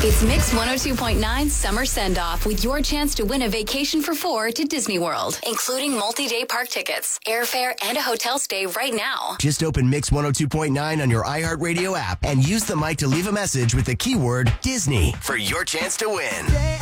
It's Mix 102.9 Summer Send-Off with your chance to win a vacation for 4 to Disney World, including multi-day park tickets, airfare, and a hotel stay right now. Just open Mix 102.9 on your iHeartRadio app and use the mic to leave a message with the keyword Disney for your chance to win.